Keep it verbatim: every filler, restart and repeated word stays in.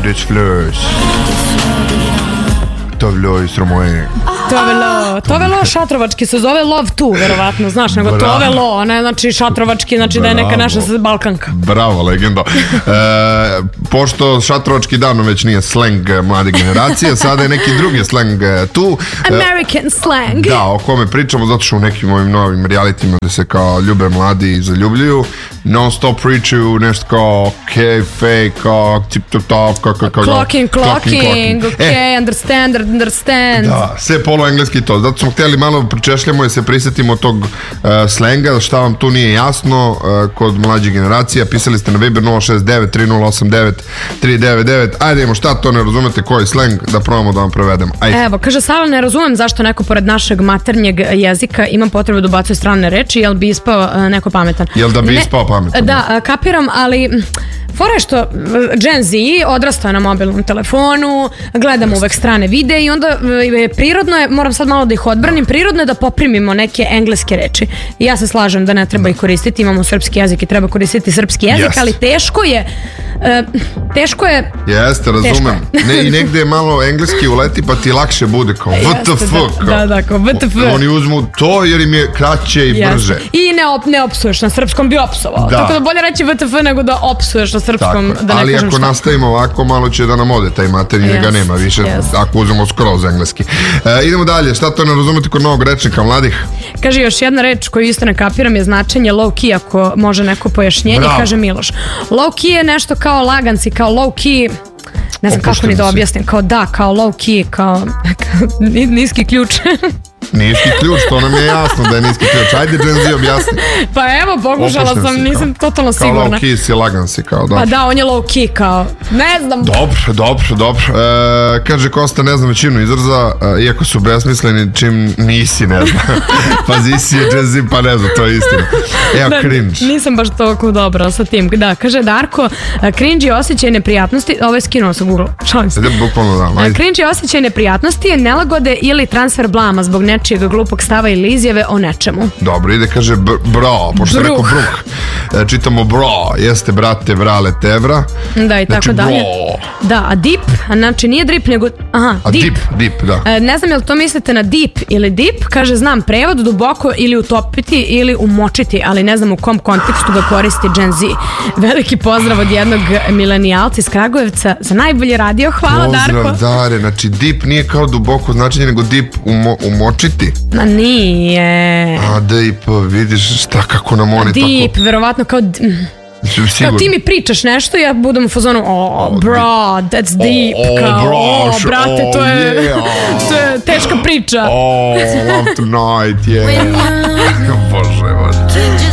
des fleurs. Tovlo i stromoje. Tovelo, tovelo šatrovački se zove love tu, verovatno, znaš, nego Bravo. tovelo, a ne znači šatrovački, znači da je neka naša Balkanka. Bravo, legenda. E, pošto šatrovački dan već nije sleng mlade generacije, sada je neki drugi sleng tu. American slang. Da, o kome pričamo, zato što u nekim ovim novim realitima gde se kao ljube mladi i zaljubljuju, non stop pričaju nešto kao ok, fake, kao tip top top, kao kao kao Clocking, clocking, ok, e, understand, understand. Da, sve polo engleski to. Zato smo htjeli malo pričešljamo i se prisjetimo tog uh, slenga, šta vam tu nije jasno uh, kod mlađih generacija. Pisali ste na Viber nula šest devet tri nula osam devet tri devet devet. Ajde, imamo šta to ne razumete, koji sleng, da probamo da vam prevedemo. Ajde. Evo, kaže Sala, ne razumem zašto neko pored našeg maternjeg jezika ima potrebu da ubacuje strane reči, jel bi ispao uh, neko pametan? Jel da bi ne, ispao pametan? Da, uh, kapiram, ali fora je što Gen Z odrastao na mobilnom telefonu, gledamo uvek strane videe i onda e, prirodno je, moram sad malo da ih odbranim, prirodno je da poprimimo neke engleske reči. I ja se slažem da ne treba ih koristiti, imamo srpski jezik i treba koristiti srpski jezik, Yes. ali teško je, e, teško je... Jeste, razumem. Ne, i negde je malo engleski uleti pa ti lakše bude kao W T F. Jeste, da, da, da, kao W T F. Oni uzmu to jer im je kraće i Yes. brže. I ne, op, ne opsuješ, na srpskom bi opsovao. Da. Tako da bolje reći W T F nego da opsuješ na srpskom, Tako, da ne ali kažem ako šta. nastavimo ovako, malo će da nam ode taj maternji, yes, ga nema više, yes. ako uzmemo skroz engleski. E, idemo dalje, šta to ne razumete kod novog rečnika mladih? Kaže, još jedna reč koju isto ne kapiram je značenje low key, ako može neko pojašnjenje. Bravo. Kaže Miloš. Low key je nešto kao laganci, kao low key, ne znam kako ni da objasnim, kao da, kao low key, kao niski ključ. Niski ključ, to nam je jasno da je niski ključ. Ajde, Gen Z, objasni. Pa evo, pokušala Opušten sam, si, nisam kao, totalno kao sigurna. low key si, lagan si, kao da. Pa da, on je low key, kao, ne znam. Dobro, dobro, dobro. E, kaže Kosta, ne znam većinu izraza, e, iako su besmisleni, čim nisi, ne znam. Pazi, si je Gen Z, pa ne znam, to je istina. Evo, Da, cringe. nisam baš toliko dobra sa tim. Da, kaže Darko, cringe je osjećaj neprijatnosti, ovo je skinuo sa Google, šalim se. Ajde, bukvalno da, ajde. Cringe je osjećaj neprijatnosti, nelagode ili transfer blama zbog nečijeg glupog stava ili izjave o nečemu. Dobro, ide, kaže br bro, pošto je Bruh. rekao bruh. E, čitamo bro, jeste brate, vrale, tevra. Da, i tako Znači, dalje. bro. Da, a dip, znači nije drip, nego, aha, A dip. dip, dip, da. E, ne znam je li to mislite na deep ili dip, kaže znam prevod duboko ili utopiti ili umočiti, ali ne znam u kom kontekstu ga koristi Gen Z. Veliki pozdrav od jednog milenijalca iz Kragujevca za najbolji radio, hvala Darko. Pozdrav, Dare, znači dip nije kao duboko značenje, nego dip umo, umočiti. Ma nije. A dip, vidiš šta kako nam oni Deep, tako... verovatno kao... Kao Sigurno. ti mi pričaš nešto, ja budem u fazonu, oh, bro, that's deep, Oh, kao, bro, oh, brate, oh, to je, yeah. to je teška priča. Oh, love tonight, yeah. Bože, bože.